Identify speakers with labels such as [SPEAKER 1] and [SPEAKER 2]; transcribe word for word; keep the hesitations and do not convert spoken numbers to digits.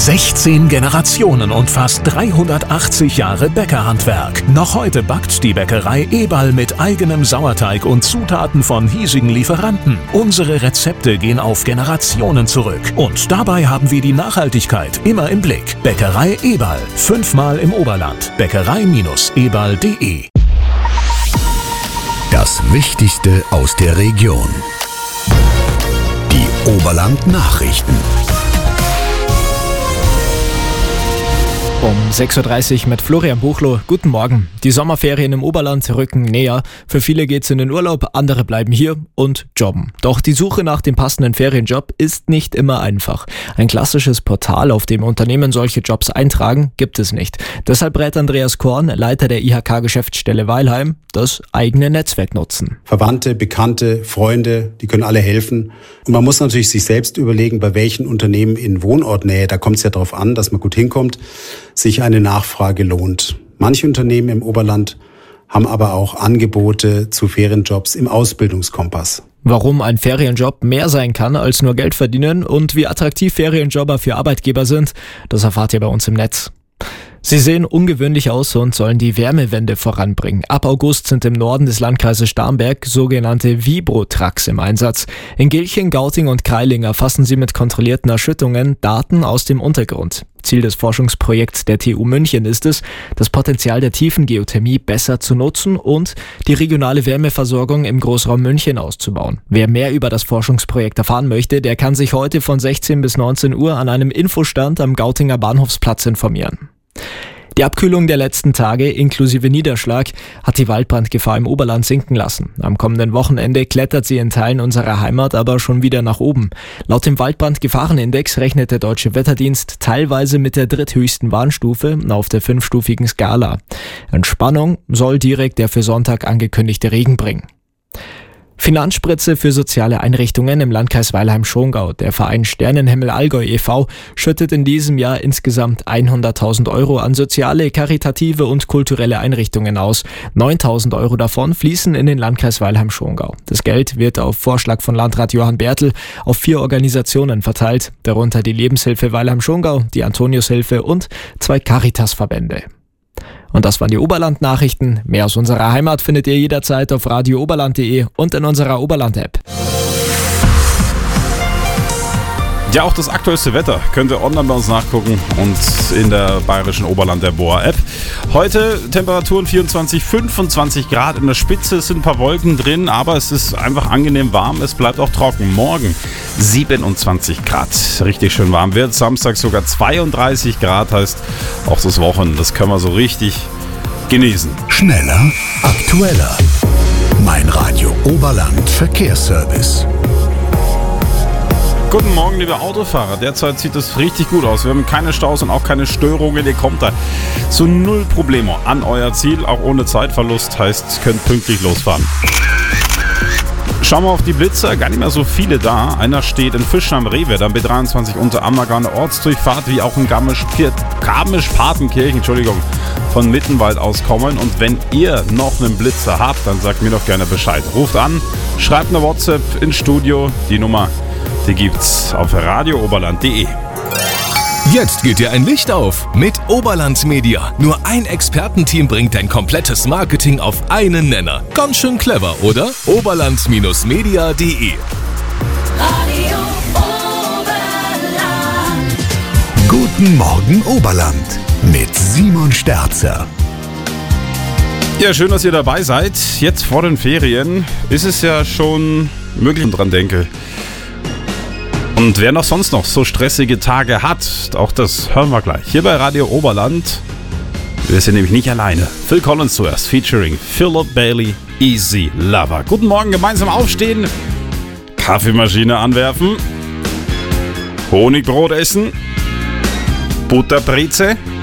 [SPEAKER 1] sechzehn Generationen und fast dreihundertachtzig Jahre Bäckerhandwerk. Noch heute backt die Bäckerei Eberl mit eigenem Sauerteig und Zutaten von hiesigen Lieferanten. Unsere Rezepte gehen auf Generationen zurück. Und dabei haben wir die Nachhaltigkeit immer im Blick. Bäckerei Eberl. Fünfmal im Oberland. Bäckerei eberl punkt de.
[SPEAKER 2] Das Wichtigste aus der Region. Die Oberland-Nachrichten.
[SPEAKER 3] Um sechs Uhr dreißig mit Florian Buchloh. Guten Morgen. Die Sommerferien im Oberland rücken näher. Für viele geht's in den Urlaub, andere bleiben hier und jobben. Doch die Suche nach dem passenden Ferienjob ist nicht immer einfach. Ein klassisches Portal, auf dem Unternehmen solche Jobs eintragen, gibt es nicht. Deshalb rät Andreas Korn, Leiter der I H K-Geschäftsstelle Weilheim, das eigene Netzwerk nutzen.
[SPEAKER 4] Verwandte, Bekannte, Freunde, die können alle helfen. Und man muss natürlich sich selbst überlegen, bei welchen Unternehmen in Wohnortnähe, da kommt es ja darauf an, dass man gut hinkommt, sich eine Nachfrage lohnt. Manche Unternehmen im Oberland haben aber auch Angebote zu Ferienjobs im Ausbildungskompass.
[SPEAKER 3] Warum ein Ferienjob mehr sein kann als nur Geld verdienen und wie attraktiv Ferienjobber für Arbeitgeber sind, das erfahrt ihr bei uns im Netz. Sie sehen ungewöhnlich aus und sollen die Wärmewende voranbringen. Ab August sind im Norden des Landkreises Starnberg sogenannte Vibro-Trucks im Einsatz. In Gilching, Gauting und Kreiling erfassen sie mit kontrollierten Erschütterungen Daten aus dem Untergrund. Ziel des Forschungsprojekts der T U München ist es, das Potenzial der Tiefengeothermie besser zu nutzen und die regionale Wärmeversorgung im Großraum München auszubauen. Wer mehr über das Forschungsprojekt erfahren möchte, der kann sich heute von sechzehn bis neunzehn Uhr an einem Infostand am Gautinger Bahnhofsplatz informieren. Die Abkühlung der letzten Tage inklusive Niederschlag hat die Waldbrandgefahr im Oberland sinken lassen. Am kommenden Wochenende klettert sie in Teilen unserer Heimat aber schon wieder nach oben. Laut dem Waldbrandgefahrenindex rechnet der Deutsche Wetterdienst teilweise mit der dritthöchsten Warnstufe auf der fünfstufigen Skala. Entspannung soll direkt der für Sonntag angekündigte Regen bringen. Finanzspritze für soziale Einrichtungen im Landkreis Weilheim-Schongau. Der Verein Sternenhimmel Allgäu e V schüttet in diesem Jahr insgesamt hunderttausend Euro an soziale, karitative und kulturelle Einrichtungen aus. neuntausend Euro davon fließen in den Landkreis Weilheim-Schongau. Das Geld wird auf Vorschlag von Landrat Johann Bertl auf vier Organisationen verteilt, darunter die Lebenshilfe Weilheim-Schongau, die Antoniushilfe und zwei Caritas-Verbände. Und das waren die Oberland-Nachrichten. Mehr aus unserer Heimat findet ihr jederzeit auf radio oberland punkt de und in unserer Oberland-App.
[SPEAKER 5] Ja, auch das aktuellste Wetter könnt ihr online bei uns nachgucken und in der bayerischen Oberland der B O A-App. Heute Temperaturen vierundzwanzig, fünfundzwanzig Grad, in der Spitze sind ein paar Wolken drin, aber es ist einfach angenehm warm, es bleibt auch trocken. Morgen siebenundzwanzig Grad, richtig schön warm wird. Samstag sogar zweiunddreißig Grad, heißt auch das Wochenende, das können wir so richtig genießen.
[SPEAKER 2] Schneller, aktueller. Mein Radio Oberland Verkehrsservice.
[SPEAKER 5] Guten Morgen, liebe Autofahrer. Derzeit sieht es richtig gut aus. Wir haben keine Staus und auch keine Störungen. Ihr kommt da so null Problemo an euer Ziel, auch ohne Zeitverlust. Heißt, könnt pünktlich losfahren. Schauen wir auf die Blitzer, gar nicht mehr so viele da. Einer steht in Fischheim-Rehwert am B dreiundzwanzig unter Ammergau, eine Ortsdurchfahrt, wie auch in Garmisch-Partenkirchen, Entschuldigung, von Mittenwald aus kommen. Und wenn ihr noch einen Blitzer habt, dann sagt mir doch gerne Bescheid. Ruft an, schreibt eine WhatsApp ins Studio, die Nummer, die gibt's auf radio oberland punkt de.
[SPEAKER 6] Jetzt geht dir ein Licht auf mit Oberland Media. Nur ein Expertenteam bringt dein komplettes Marketing auf einen Nenner. Ganz schön clever, oder? oberland Bindestrich media punkt de.
[SPEAKER 7] Radio Oberland.
[SPEAKER 2] Guten Morgen Oberland mit Simon Sterzer.
[SPEAKER 5] Ja, schön, dass ihr dabei seid. Jetzt vor den Ferien ist es ja schon möglich, wenn ich dran denke. Und wer noch sonst noch so stressige Tage hat, auch das hören wir gleich. Hier bei Radio Oberland. Wir sind nämlich nicht alleine. Phil Collins zuerst, featuring Philip Bailey, Easy Lover. Guten Morgen, gemeinsam aufstehen, Kaffeemaschine anwerfen, Honigbrot essen, Butterbreze